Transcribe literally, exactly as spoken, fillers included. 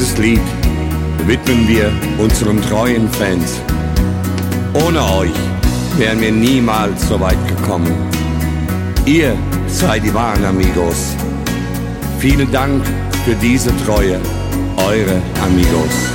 Dieses Lied widmen wir unseren treuen Fans. Ohne euch wären wir niemals so weit gekommen. Ihr seid die wahren Amigos. Vielen Dank für diese Treue, eure Amigos.